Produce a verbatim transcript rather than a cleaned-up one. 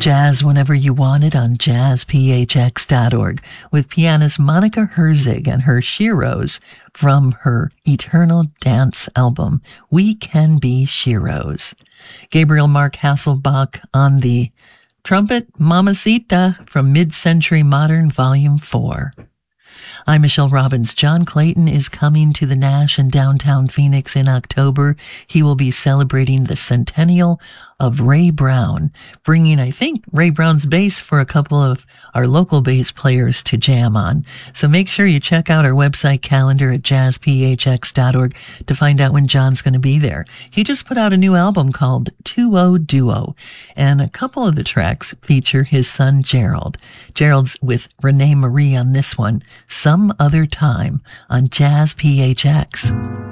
Jazz whenever you want it on jazz p h x dot org with pianist Monica Herzig and her Sheroes from her Eternal Dance album, We Can Be Sheroes. Gabriel Mark Hasselbach on the trumpet, Mamacita from Mid-Century Modern Volume four. I'm Michelle Robbins. John Clayton is coming to the Nash in downtown Phoenix in October. He will be celebrating the centennial of Ray Brown, bringing, I think, Ray Brown's bass for a couple of our local bass players to jam on. So make sure you check out our website calendar at jazz p h x dot org to find out when John's going to be there. He just put out a new album called two oh Duo, and a couple of the tracks feature his son Gerald. Gerald's with Renee Marie on this one, Some Other Time, on Jazz P H X.